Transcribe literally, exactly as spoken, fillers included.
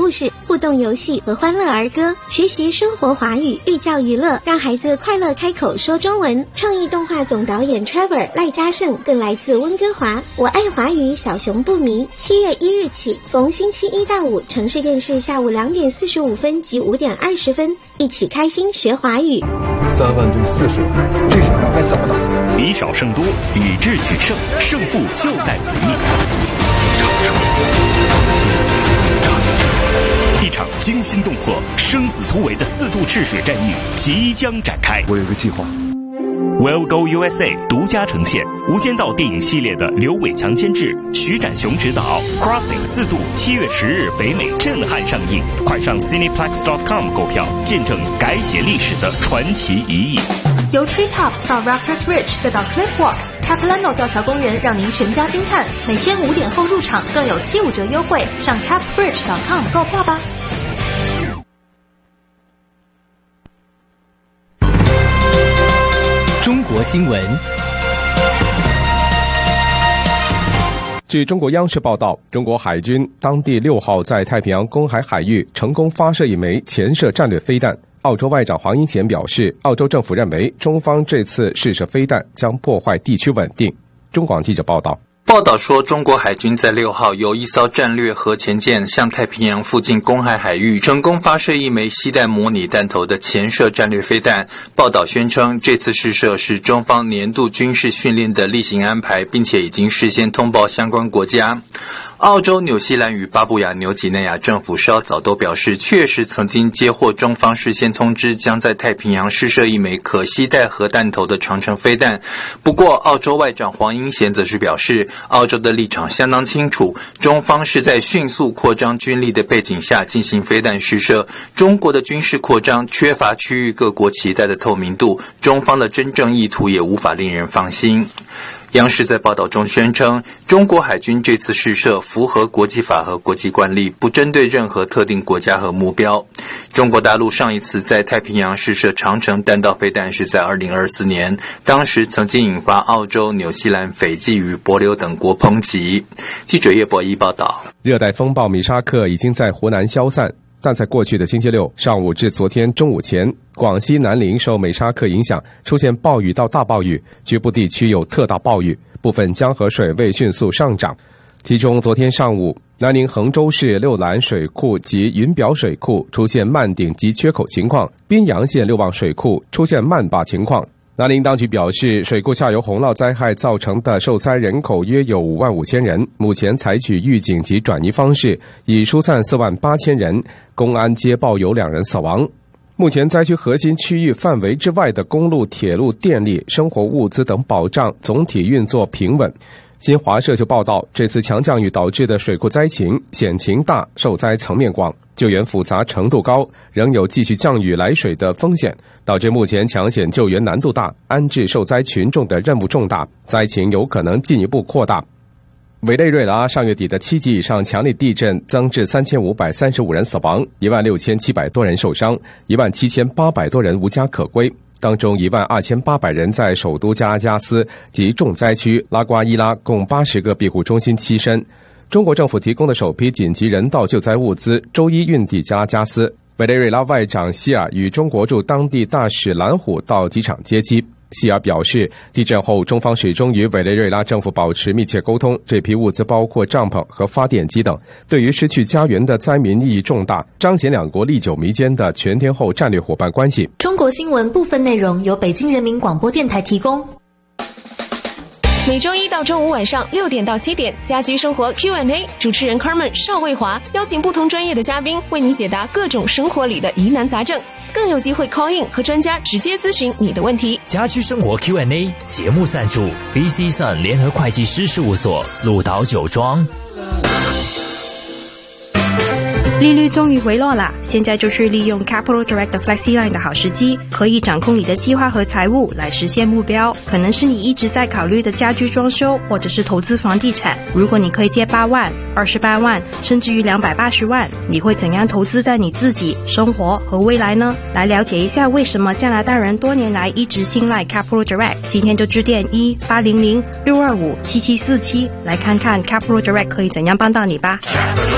故事、互动游戏和欢乐儿歌，学习生活华语，寓教于乐，让孩子快乐开口说中文。创意动画总导演 Trevor 赖嘉胜更来自温哥华，我爱华语，小熊不迷。七月一日起，逢星期一到五，城市电视下午两点四十五分及五点二十分，一起开心学华语。 三万对四十万，这场仗该怎么打？ 以少胜多，理智取胜，胜负就在此地。一场惊心动魄、生死突围的四渡赤水战役即将展开。 我有个计划。 Well Go U S A 独家呈现《无间道》电影系列的刘伟强监制，徐展雄执导， Crossing 四渡七月十日北美震撼上映，快上 Cineplex dot com 购票，见证改写历史的传奇一役。 由 Treetops 到 Raptors Ridge 再到 Cliff Walk，Capilano 吊桥公园让您全家惊叹。每天五点后入场更有七五折优惠，上 cap bridge dot com 购票吧。 中国新闻。 据中国央视报道，中国海军当地六号在太平洋公海海域成功发射一枚潜射战略飞弹。澳洲外长黄英贤表示，澳洲政府认为中方这次试射飞弹将破坏地区稳定。中广记者报道。 报道说，中国海军在六号由一艘战略核潜舰向太平洋附近公海海域成功发射一枚携带模拟弹头的潜射战略飞弹。报道宣称，这次试射是中方年度军事训练的例行安排，并且已经事先通报相关国家。澳洲、纽西兰与巴布亚纽几内亚政府稍早都表示，确实曾经接获中方事先通知，将在太平洋试射一枚可携带核弹头的长程飞弹。不过，澳洲外长黄英贤则是表示，澳洲的立场相当清楚，中方是在迅速扩张军力的背景下进行飞弹试射。中国的军事扩张缺乏区域各国期待的透明度，中方的真正意图也无法令人放心。央视在报道中宣称，中国海军这次试射符合国际法和国际惯例，不针对任何特定国家和目标。中国大陆上一次在太平洋试射长程弹道飞弹是在二零二四年，当时曾经引发澳洲、纽西兰、斐济与帛琉等国抨击。记者叶博一报道。 热带风暴米沙克已经在湖南消散，但在过去的星期六上午至昨天中午前，广西南宁受美沙克影响出现暴雨到大暴雨，局部地区有特大暴雨，部分江河水位迅速上涨。其中昨天上午，南宁衡州市六兰水库及云表水库出现漫顶及缺口情况，宾阳县六望水库出现漫坝情况。南宁当局表示，水库下游洪涝灾害造成的受灾人口约有五万五千人，目前采取预警及转移方式，已疏散四万八千人，公安接报有两人死亡。目前灾区核心区域范围之外的公路、铁路、电力、生活物资等保障总体运作平稳。新华社就报道，这次强降雨导致的水库灾情险情大，受灾层面广，救援复杂程度高，仍有继续降雨来水的风险，导致目前抢险救援难度大，安置受灾群众的任务重大，灾情有可能进一步扩大。委内瑞拉上月底的七级以上强力地震增至三千五百三十五人死亡，一万六千七百多人受伤，一万七千八百多人无家可归。当中一万二千八百人在首都加拉加斯及重灾区拉瓜伊拉共八十个庇护中心栖身。中国政府提供的首批紧急人道救灾物资周一运抵加拉加斯。委内瑞拉外长希尔与中国驻当地大使蓝虎到机场接机。希尔表示，地震后中方始终与委内瑞拉政府保持密切沟通，这批物资包括帐篷和发电机等，对于失去家园的灾民意义重大，彰显两国历久弥坚的全天候战略伙伴关系。 中国新闻部分内容由北京人民广播电台提供。 每周一到周五晚上六点到七点，家居生活 Q and A， 主持人 Carmen 邵卫华邀请不同专业的嘉宾为你解答各种生活里的疑难杂症，更有机会 call in 和专家直接咨询你的问题。 家居生活 Q and A 节目赞助 B C Sun 联合会计师事务所，鹿岛酒庄。 利率终于回落啦，现在就是利用 Capital Direct 的 FlexiLine 的好时机，可以掌控你的计划和财务来实现目标。可能是你一直在考虑的家居装修，或者是投资房地产。如果你可以借八万、二十八万，甚至于两百八十万，你会怎样投资在你自己、生活和未来呢？来了解一下为什么加拿大人多年来一直信赖 Capital Direct， 今天就致电一八零零六二五七七四七，来看看 Capital Direct 可以怎样帮到你吧。